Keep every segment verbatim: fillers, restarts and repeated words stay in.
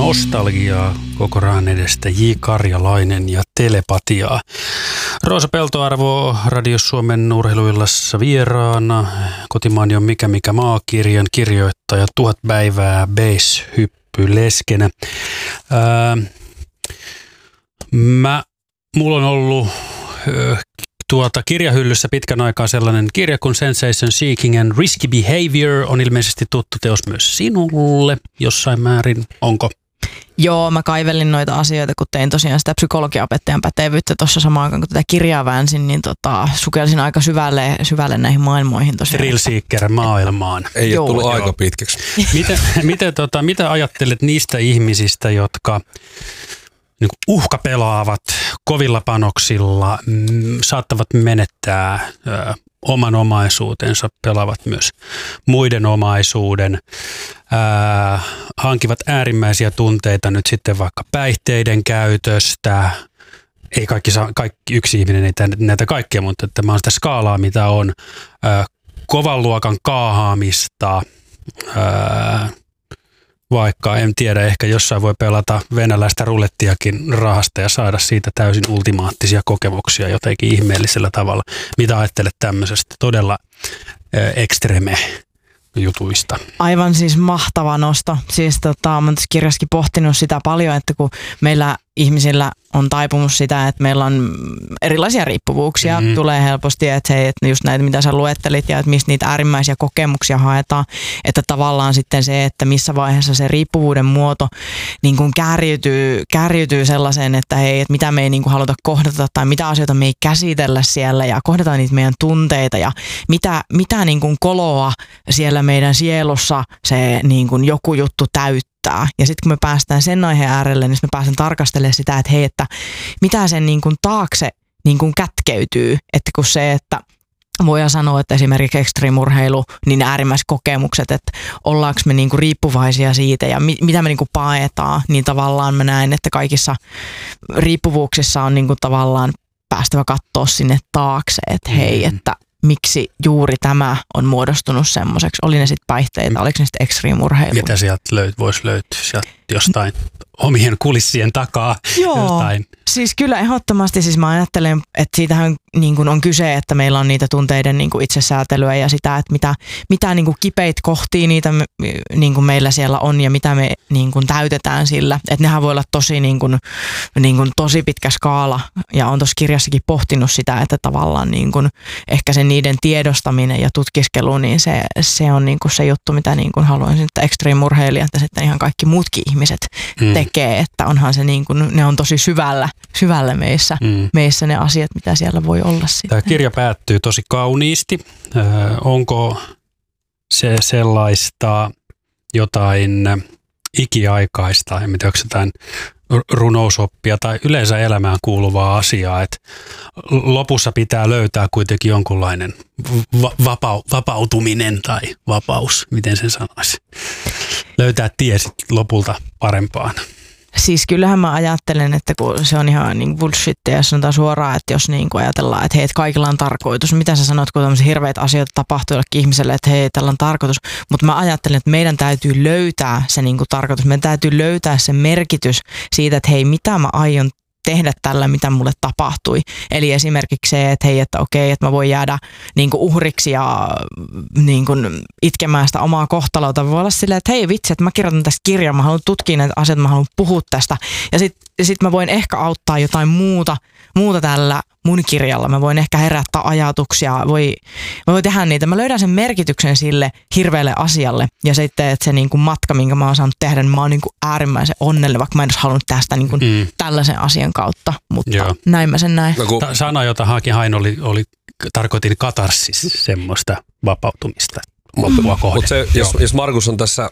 nostalgiaa koko rahan edestä, J. Karjalainen ja telepatiaa. Roosa Peltoarvo Radio Suomen urheiluillassa vieraana, Kotimaani on mikä mikä maakirjan kirjoittaja, tuhat päivää base-hyppyleskenä. Ää, mä, mulla on ollut äh, tuota kirjahyllyssä pitkän aikaa sellainen kirja kuin Sensation Seeking and Risky Behavior, on ilmeisesti tuttu teos myös sinulle jossain määrin, onko? Joo, mä kaivelin noita asioita, kun tein tosiaan sitä psykologiaopettajan pätevyyttä tuossa samaan aikaan, kun tätä kirjaa väänsin, niin tota, sukelsin aika syvälle, syvälle näihin maailmoihin tosiaan. Thrill Seeker maailmaan. Ei Joo. ole tullut Joo. aika pitkäksi. Miten, miten, tota, mitä ajattelet niistä ihmisistä, jotka niin kuin uhkapelaavat kovilla panoksilla, mm, saattavat menettää ö, oman omaisuutensa, pelaavat myös muiden omaisuuden, ää, hankivat äärimmäisiä tunteita nyt sitten vaikka päihteiden käytöstä. Ei kaikki, saa, kaikki yksi ihminen ei näitä kaikkea, mutta tämä on sitä skaalaa, mitä on ää, kovan luokan kaahaamista, ää, vaikka en tiedä, ehkä jossain voi pelata venäläistä rulettiakin rahasta ja saada siitä täysin ultimaattisia kokemuksia jotenkin ihmeellisellä tavalla. Mitä ajattelet tämmöisestä todella äh, ekstreme jutuista? Aivan siis mahtava nosto. Siis tota, mä oon tässä kirjassakin pohtinut sitä paljon, että kun meillä ihmisillä on taipumus sitä, että meillä on erilaisia riippuvuuksia, mm-hmm. tulee helposti, että, hei, että just näitä, mitä sä luettelit ja että mistä niitä äärimmäisiä kokemuksia haetaan, että tavallaan sitten se, että missä vaiheessa se riippuvuuden muoto niin kuin kärjytyy, kärjytyy sellaiseen, että hei, että mitä me ei niin kuin haluta kohdata tai mitä asioita me ei käsitellä siellä ja kohdataan niitä meidän tunteita ja mitä, mitä niin kuin koloa siellä meidän sielussa se niin kuin joku juttu täyttää. Ja sitten kun me päästään sen aiheen äärelle, niin me pääsen tarkastelemaan sitä, että hei, että mitä sen niin kuin taakse niin kuin kätkeytyy. Että kun se, että voidaan sanoa, että esimerkiksi ekstriimurheilu, niin äärimmäiset kokemukset, että ollaanko me niin kuin riippuvaisia siitä ja mi- mitä me niin kuin paetaan, niin tavallaan mä näen, että kaikissa riippuvuuksissa on niin kuin tavallaan päästävä katsoa sinne taakse, että hei, että miksi juuri tämä on muodostunut semmoiseksi. Oli ne sitten päihteitä, oliko ne sitten ekstriimurheilu? Mitä sieltä löyt, voisi löytyä sieltä jostain omien kulissien takaa? Joo, jostain. Siis kyllä ehdottomasti. Siis mä ajattelen, että siitähän niin kuin on kyse, että meillä on niitä tunteiden niin kuin itsesäätelyä ja sitä, että mitä, mitä niin kuin kipeitä kohtia niitä niin kuin meillä siellä on ja mitä me niin kuin täytetään sillä. Että nehän voi olla tosi, niin kuin, niin kuin tosi pitkä skaala ja on tuossa kirjassakin pohtinut sitä, että tavallaan niin kuin ehkä se niiden tiedostaminen ja tutkiskelu, niin se, se on niin kuin se juttu, mitä niin kuin haluaisin, että ekstriimurheilijat ja sitten ihan kaikki muutkin ihmiset mm. tekee, että onhan se niin kuin, ne on tosi syvällä, syvällä meissä, mm. meissä ne asiat, mitä siellä voi olla sitten. Tämä kirja päättyy tosi kauniisti. Ö, onko se sellaista jotain ikiaikaista, en tiedä, onko jotain runousoppia tai yleensä elämään kuuluvaa asiaa, että lopussa pitää löytää kuitenkin jonkunlainen va- vapau- vapautuminen tai vapaus, miten sen sanoisi. Löytää tie sitten lopulta parempaan. Siis kyllähän mä ajattelen, että kun se on ihan niin bullshittia, jos sanotaan suoraan, että jos niin kuin ajatellaan, että hei, että kaikilla on tarkoitus. Mitä sä sanot, kun tämmöisiä hirveitä asioita tapahtuu jollekin ihmiselle, että hei, tällä on tarkoitus. Mutta mä ajattelen, että meidän täytyy löytää se niin kuin tarkoitus. Meidän täytyy löytää se merkitys siitä, että hei, mitä mä aion tehdä tällä, mitä mulle tapahtui. Eli esimerkiksi se, että hei, että okei, että mä voin jäädä niin kuin uhriksi ja niin kuin itkemään sitä omaa kohtalota. Voi olla silleen, että hei vitsi, että mä kirjoitan tästä kirjaa, mä haluan tutkia näitä asioita, mä haluan puhua tästä. Ja sitten sit mä voin ehkä auttaa jotain muuta, muuta tällä mun kirjalla. Mä voin ehkä herättää ajatuksia, voi, mä voin tehdä niitä. Mä löydän sen merkityksen sille hirveälle asialle. Ja sitten, että se niin kuin matka, minkä mä oon saanut tehdä, niin mä oon niin kuin äärimmäisen onnellinen, vaikka mä en olisi halunnut tehdä sitä niin kuin mm. tällaisen asian kautta. Mutta Joo. näin mä sen näin. No, kun... Sana, jota Haakin hain, oli, oli, tarkoitin katarsis, semmoista vapautumista loppua kohden. Mutta jos, jos Markus on tässä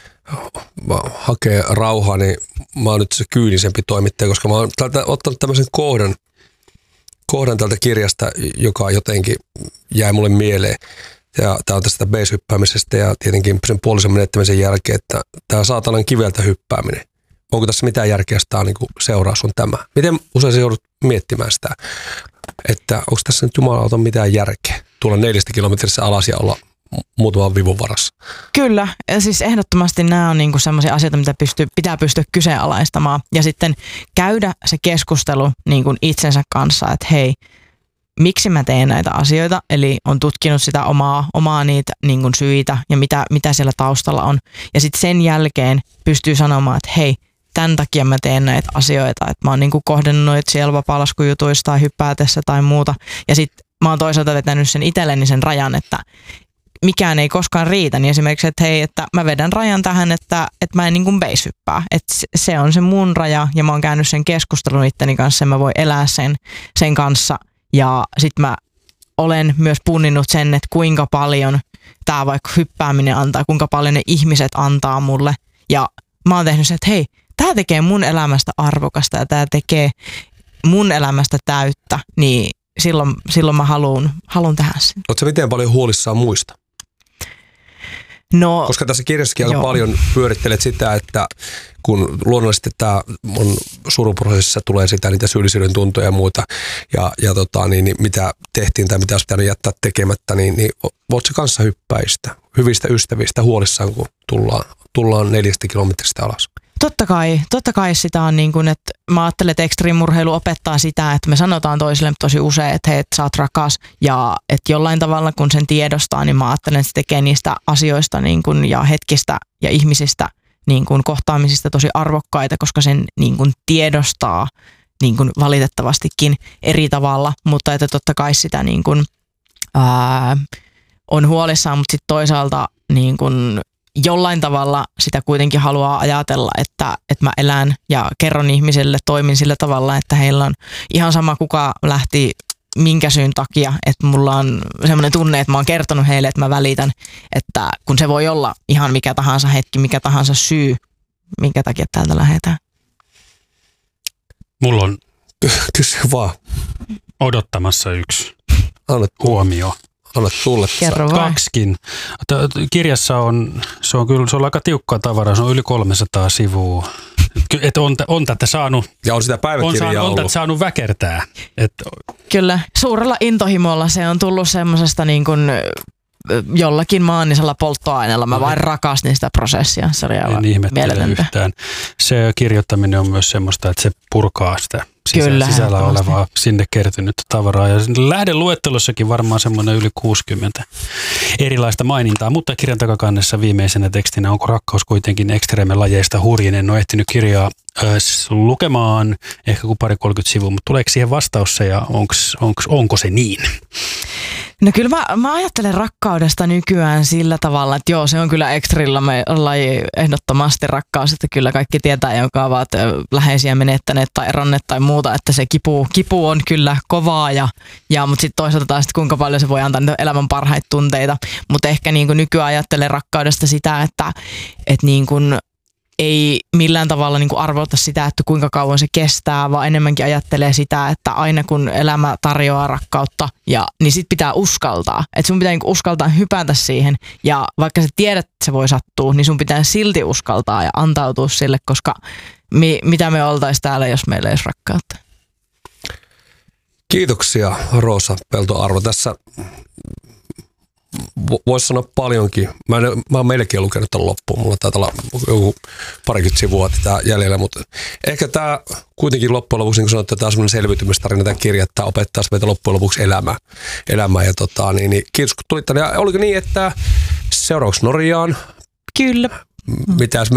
hakee rauhaa, niin mä oon nyt se kyynisempi toimittaja, koska mä oon tältä ottanut tämmöisen kohdan, kohdan tältä kirjasta, joka jotenkin jäi mulle mieleen. Ja tää on tästä base-hyppäämisestä ja tietenkin sen puolisen menettämisen jälkeen, että tää saatanan kiveltä hyppääminen. Onko tässä mitään järkeä, sitä niin kuin seuraus on tämä? Miten usein sä joudut miettimään sitä, että onko tässä nyt jumalauta mitään järkeä? Tulla neljästä kilometrissä alas ja olla muutaman vivun varassa. Kyllä, ja siis ehdottomasti nämä on niinku sellaisia asioita, mitä pystyy, pitää pystyä kyseenalaistamaan. Ja sitten käydä se keskustelu niinku itsensä kanssa, että hei, miksi mä teen näitä asioita, eli on tutkinut sitä omaa, omaa niitä niin kuin syitä ja mitä, mitä siellä taustalla on. Ja sitten sen jälkeen pystyy sanomaan, että hei, tämän takia mä teen näitä asioita, että mä oon niin kuin kohdennut siellä vapaalaskujutuissa tai hyppäätessä tai muuta. Ja sitten mä oon toisaalta vetänyt sen itselleni sen rajan, että mikään ei koskaan riitä. Niin esimerkiksi, että hei, että mä vedän rajan tähän, että, että mä en niin kuin base-hyppää. Että se on se mun raja ja mä oon käynyt sen keskustelun itteni kanssa ja mä voin elää sen, sen kanssa. Ja sitten mä olen myös punninnut sen, että kuinka paljon tämä vaikka hyppääminen antaa, kuinka paljon ne ihmiset antaa mulle. Ja mä oon tehnyt sen, että hei, tämä tekee mun elämästä arvokasta ja tämä tekee mun elämästä täyttä, niin silloin, silloin mä haluan, haluan tehdä sen. Oletko miten paljon huolissaan muista? No, koska tässä kirjassakin aika paljon pyörittelet sitä, että kun luonnollisesti tämä on suruprosessissa tulee sitä niitä syyllisyyden tuntoja ja muuta, ja, ja tota, niin, niin mitä tehtiin tai mitä olisi pitänyt jättää tekemättä, niin, niin oletko kanssa hyppäistä, hyvistä ystävistä huolissaan, kun tullaan, tullaan neljästä kilometristä alas? Totta kai, totta kai sitä on niin kuin, että mä ajattelen, että extreme-urheilu opettaa sitä, että me sanotaan toisille tosi usein, että hei, että sä oot rakas ja että jollain tavalla kun sen tiedostaa, niin mä ajattelen, että se tekee niistä asioista niin kuin, ja hetkistä ja ihmisistä niin kuin kohtaamisista tosi arvokkaita, koska sen niin kuin tiedostaa niin kuin valitettavastikin eri tavalla, mutta että totta kai sitä niin kuin, ää, on huolissaan, mutta sitten toisaalta niin kuin jollain tavalla sitä kuitenkin haluaa ajatella, että, että mä elän ja kerron ihmisille, toimin sillä tavalla, että heillä on ihan sama kuka lähti minkä syyn takia, että mulla on semmoinen tunne, että mä oon kertonut heille, että mä välitän, että kun se voi olla ihan mikä tahansa hetki, mikä tahansa syy, minkä takia täältä lähdetään. Mulla on kysy vaan odottamassa yksi Anna huomio. Anna tulla. Kerro vaan. Kaksikin. Kirjassa on, se on kyllä, se on aika tiukkaa tavaraa, se on yli kolmesataa sivua. Että on, on tätä saanut, ja on sitä on päiväkirjaa saanut, on ollut. tätä saanut väkertää. Et, Kyllä, suurella intohimolla se on tullut semmoisesta niin kuin jollakin maanisella polttoaineella. Mä vain rakastin sitä prosessia. Se oli aivan mieletöntä. Yhtään. Se kirjoittaminen on myös semmoista, että se purkaa sitä sisä, Kyllä, sisällä olevaa sinne kertynyttä tavaraa. Ja lähdeluettelossakin varmaan semmoinen yli kuusikymmentä erilaista mainintaa. Mutta kirjan takakannessa viimeisenä tekstinä, onko rakkaus kuitenkin ekstreeme-lajeista hurjin? En ole ehtinyt kirjaa äh, lukemaan ehkä kuin pari kolmekymmentä sivua, mutta tuleeko siihen vastaus se ja onks, onks, onko se niin? No kyllä mä, mä ajattelen rakkaudesta nykyään sillä tavalla, että joo, se on kyllä ekstrilla me laji ehdottomasti rakkaus, että kyllä kaikki tietää, jonka ovat läheisiä menettäneet tai eronneet tai muuta, että se kipu, kipu on kyllä kovaa, ja, ja, mutta sitten toisaalta taas, että kuinka paljon se voi antaa niitä elämän parhaita tunteita, mutta ehkä niin kuin nykyään ajattelen rakkaudesta sitä, että, että niin kuin ei millään tavalla niin kuin arvota sitä, että kuinka kauan se kestää, vaan enemmänkin ajattelee sitä, että aina kun elämä tarjoaa rakkautta, ja, niin sit pitää uskaltaa. Että sun pitää niin kuin uskaltaa hypätä siihen, ja vaikka sä tiedät, että se voi sattua, niin sun pitää silti uskaltaa ja antautua sille, koska mi, mitä me oltaisiin täällä, jos meillä ei olisi rakkautta. Kiitoksia, Roosa Peltoarvo. Tässä voisi sanoa paljonkin. Mä, en, mä oon melkein lukenut tämän loppuun. Mulla taitaa olla joku parikymmentä sivua tätä jäljellä, mutta ehkä tämä kuitenkin loppujen lopuksi, niin kuin sanoit, tämä on semmoinen selviytymistarina, tämä kirja, että opettaa meitä loppujen lopuksi elämää. elämää ja tota, niin, niin, kiitos kun tulit tänne. Ja oliko niin, että seuraavaksi Norjaan? Kyllä. Mitäs